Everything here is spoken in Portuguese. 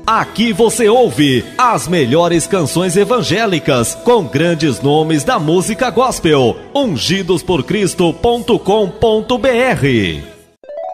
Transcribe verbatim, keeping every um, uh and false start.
Aqui você ouve as melhores canções evangélicas com grandes nomes da música gospel. ungidos por cristo ponto com ponto br.